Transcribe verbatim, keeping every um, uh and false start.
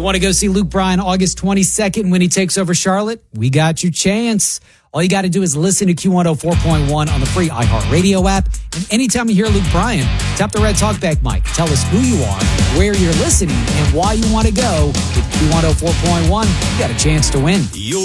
want to go see Luke Bryan August twenty-second when he takes over Charlotte? We got your chance. All you got to do is listen to Q one oh four point one on the free iHeartRadio app. And anytime you hear Luke Bryan, tap the red talkback mic. Tell us who you are, where you're listening, and why you want to go. With Q one oh four point one, you got a chance to win.